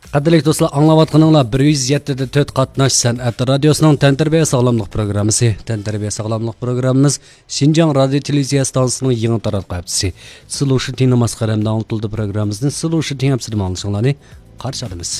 Qadrli do'stlar, anglayotganinglar 107.4 qatnash san'at radiosining tantarbiya sog'lomlik programmasi. Tantarbiya sog'lomlik programmamiz Xinjiang radio televiziya stansiyasining yangi taratqusi. Solution Tina masqaramda anlatıldı programımızın Solution Tina hepsini anlaşılanı qarşı alamiz.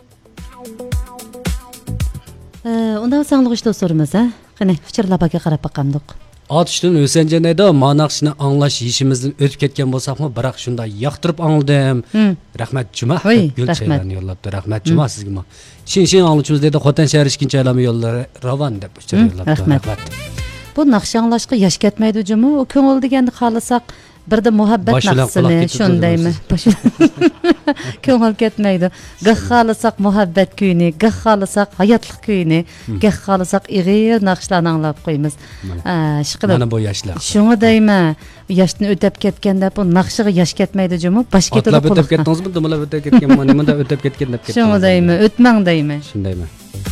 Undan sağlık işte sorumuz ha. Qani fikrlarga qarab baqamdiq. Atışdan ösencenede manaqşını anlaş işimizden ötüp ketken bolsaqmı, biroq shunda yoqtirib angladım. Rahmat Cuma. Gül çaylarını yollabdı. Rahmat Cuma sizga. Shin anglachimiz dedi Xotan shahar ishkinchi aylama yo'llari ravan deb yollabdi. Rahmat. Bu naqsh anglashga yosh ketmaydi Cuma. O ko'ngil deganda xohlasak birda muhabbat naqsini shundaymi? Ko'ngil ketmaydi. Gah xohlasak muhabbat kuyini, gah xohlasak hayotlik kuyini, gah xohlasak ig'ir naqshlarni anglab qo'yamiz. Mana bu yoshlar. Shunga deyman, yoshni o'tib ketganda bu naqshiga yosh ketmaydi Cuma. Bosh ketadi. O'tib ketdingizmi? Nimalar o'tib ketgan, nimada o'tib ketgan deb ketdingiz. Shunga deyman, o'tmang deyman. Shundaymi?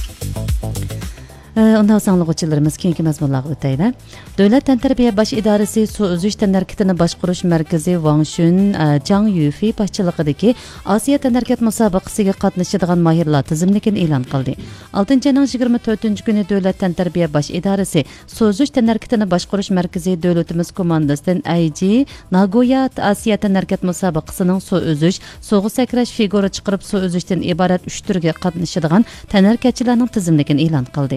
Ondan sağlıqçılarımız keyinki mazmunlarga o'taylar. Davlat tantarbiya bosh idorasi suv uzish tanarkatini boshqarish markazi Wang Shun Zhang Yufei boshchiligidagi Osiyo tanarkat musobaqasiga qatnashadigan mahirlar tizimligini e'lon qildi. 6-ayning 24-kuni davlat tantarbiya bosh idorasi suv uzish tanarkatini boshqarish markazi davlatimiz komandasidan IG Nagoya Osiyo tanarkat musobaqasining suv uzish, suvga sakrash, figura chiqarib suv uzishdan iborat 3 turga qatnashadigan tanarkatchilarning tizimligini e'lon qildi.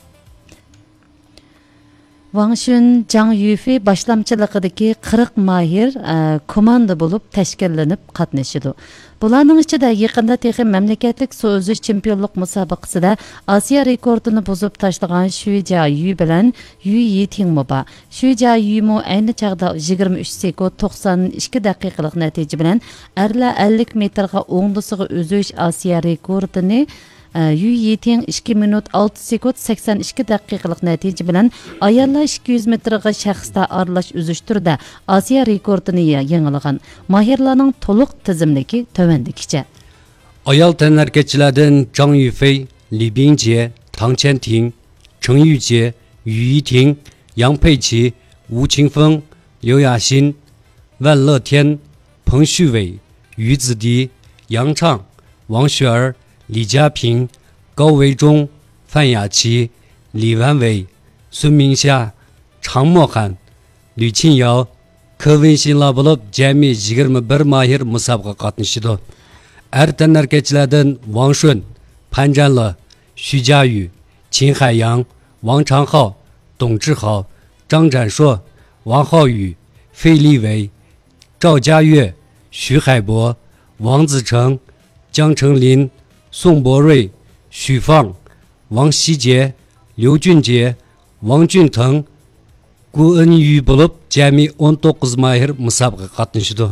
Wang Shun Zhang Yufei boshlamchiligidagi 40 mahir komanda bo'lib tashkillanib qatnashadi. Bularning ichida yaqinda texnik mamlakatlik suv uzish chempionlik musobaqasida Osiyo rekordini buzib tashlagan Xu Jiayu bilan Yu Yiting bor. Xu Jiayu mo ayni chaqda 23 sekund 92 daqiqalik natija bilan erlar 50 metrga o'ngdisiga uzish Osiyo rekordini Yu Yiting 2 minut 6 sekund 82 daqiqalik natija bilan ayollar 200 metrga shaxsda aralash uzish turida Osiyo rekordini yangilagan. Mahirlarning to'liq tizimligi tovandikicha. Ayol tanarkatchilardan Zhang Yufei, Li Bingjie, Tang Qianting, Cheng Yujie, Yu Yiting, Yang Peiqi, Wu Qingfeng, Liu Yaxin, Wan Letian, Peng Xuwei, Yu Zidi, Yang Chang, Wang Xuer, Li Jiaping, Gao Weizhong, Fan Yaxi, Li Wanwei, Sun Mingxia, Chang Mohan, Lü Qinyao, Ke Wenxinlar bo'lib jami 21 mahir musobaqa qatnashdi. Er tanarkatchilardan Wang Shun, Pan Zhanle, Xu Jiayu, Qin Haiyang, Wang Changhao, Dong Zhihao, Zhang Zhanshuo, Wang Haoyu, Fei Liwei, Zhao Jiayue, Xu Haibo, Wang Zicheng, Jiang Chenglin, Song Borui, Xu Fang, Wang Xijie, Liu Junjie, Wang Junteng, Gu Enyu bo'lib jami 19 mahir musobaqa qatnashdi.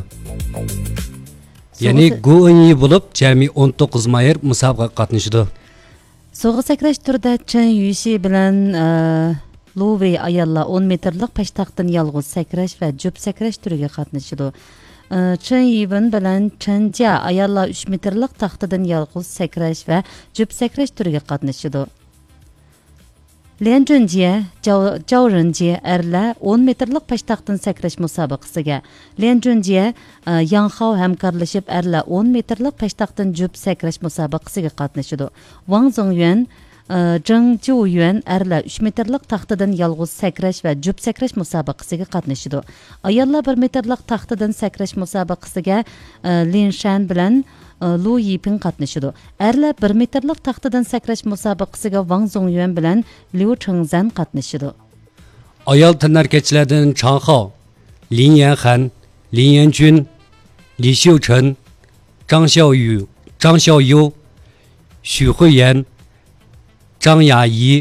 Ya'ni Gu Enyu bo'lib jami 19 mahir musobaqa qatnashdi. So'g'i sakrash turida Chen Yuxi bilan Lu Wei ayollar 10 metrlik peshtaxtdan yolg'iz sakrash va jup sakrash turiga qatnashdi. Chen Yiwen bilan Chen Jia ayollar 3 metrlik taxtadan yolg'iz sakrash va jup sakrash turiga qatnashdi. Lian Zhongjie, Zhao Renjie erlar 10 metrlik peshtaxtdan sakrash musobaqasiga, Lian Zhongjie, Yang Hao hamkorlashib erlar 10 metrlik peshtaxtdan jup sakrash musobaqasiga qatnashdi. Wang Zongyuan, Zheng Jiuyuan erlar 3 metrlik taxtadan yolg'iz sakrash va jup sakrash musobaqasiga qatnashdi. Ayollar 1 metrlik taxtadan sakrash musobaqasiga Lin Shan bilan Lu Yiping qatnashdi. Erlar 1 metrlik taxtadan sakrash musobaqasiga Wang Zongyuan bilan Liu Chengzan qatnashdi. Ayol tanarkatchilardan Chang Hao, Lin Yanhan, Lin Yanjun, Li Xiuchen, Zhang Xiaoyu, Zhang Xiaoyu, Xu Huiyan, Zhang Yayi,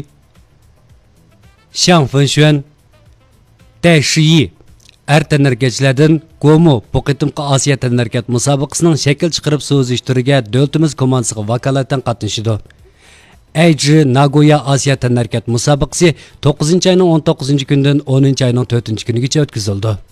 Xiang Fengxuan, Dai Shiyi er tanarkatchilardan Gomu bu qitimqi Osiyo tanarkat musobaqasining shakl chiqarib so'zish turiga davlatimiz komandasiga vakolatdan qatnashdi. Ayji Nagoya Osiyo tanarkat musobaqasi 9-ayning 19-kunidan 10-ayning 4-kunigacha o'tkazildi.